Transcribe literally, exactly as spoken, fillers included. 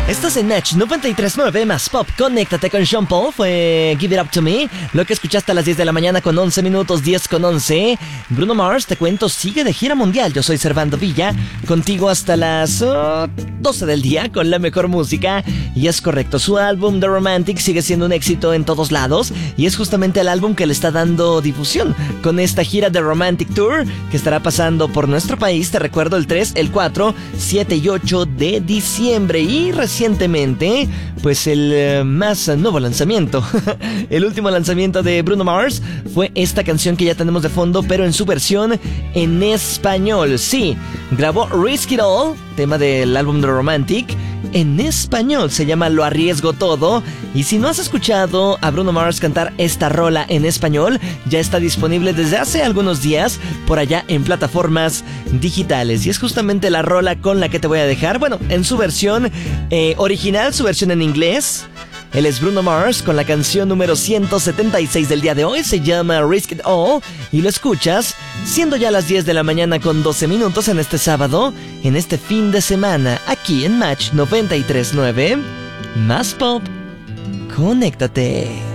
Estás en Match noventa y tres punto nueve más Pop. Conéctate con Sean Paul. Fue Give It Up To Me. Lo que escuchaste a las diez de la mañana con once minutos, diez con once. Bruno Mars, te cuento, sigue de gira mundial. Yo soy Servando Villa, contigo hasta las uh, doce del día con la mejor música. Y es correcto, su álbum The Romantic sigue siendo un éxito en todos lados. Y es justamente el álbum que le está dando difusión con esta gira The Romantic Tour que estará pasando por nuestro país. Te recuerdo, el tres, el cuatro, siete y ocho de diciembre. Y recientemente, pues el uh, más nuevo lanzamiento, el último lanzamiento de Bruno Mars fue esta canción que ya tenemos de fondo, pero en su versión en español. Sí, grabó Risk It All, tema del álbum The Romantic, en español. Se llama Lo Arriesgo Todo. Y si no has escuchado a Bruno Mars cantar esta rola en español, ya está disponible desde hace algunos días por allá en plataformas digitales. Y es justamente la rola con la que te voy a dejar. Bueno, en su versión eh, original, su versión en inglés. Él es Bruno Mars con la canción número ciento setenta y seis del día de hoy. Se llama Risk It All y lo escuchas siendo ya las diez de la mañana con doce minutos en este sábado, en este fin de semana, aquí en Match noventa y tres punto nueve. Más Pop. Conéctate.